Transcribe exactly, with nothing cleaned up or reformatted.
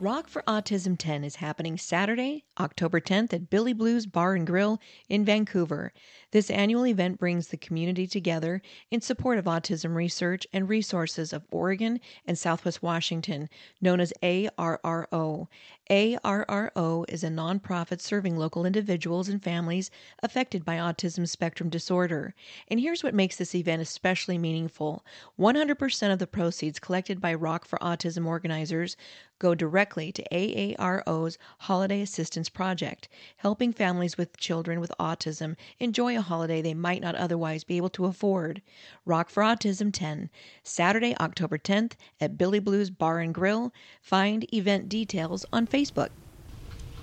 Rock for Autism ten is happening Saturday, October tenth at Billy Blues Bar and Grill in Vancouver. This annual event brings the community together in support of autism research and resources of Oregon and Southwest Washington, known as A R R O. A R R O is a nonprofit serving local individuals and families affected by autism spectrum disorder. And here's what makes this event especially meaningful. one hundred percent of the proceeds collected by Rock for Autism organizers go directly to A A R O's Holiday Assistance Project, helping families with children with autism enjoy a holiday they might not otherwise be able to afford. Rock for Autism ten, Saturday, October tenth at Billy Blues Bar and Grill. Find event details on Facebook.